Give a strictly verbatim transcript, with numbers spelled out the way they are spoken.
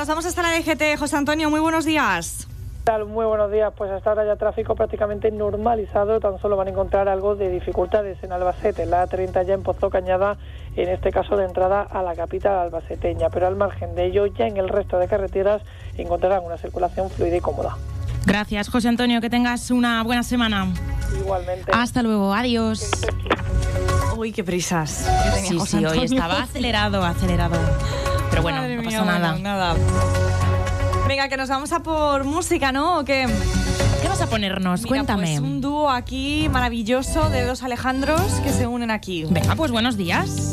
nos vamos hasta la D G T. José Antonio, muy buenos días. ¿Qué tal? Muy buenos días. Pues hasta ahora ya tráfico prácticamente normalizado. Tan solo van a encontrar algo de dificultades en Albacete, la A treinta ya en Pozo Cañada, en este caso de entrada a la capital albaceteña. Pero al margen de ello, ya en el resto de carreteras encontrarán una circulación fluida y cómoda. Gracias, José Antonio. Que tengas una buena semana. Igualmente. Hasta luego. Adiós. Uy, qué prisas que tenía Sí, José sí, Antonio. hoy estaba acelerado, acelerado. Pero bueno, Madre no mía, pasa nada. bueno, nada. Venga, que nos vamos a por música, ¿no? ¿O qué? ¿Qué vas a ponernos? Mira, Cuéntame. Pues un dúo aquí maravilloso de dos Alejandros que se unen aquí. Venga, pues buenos días.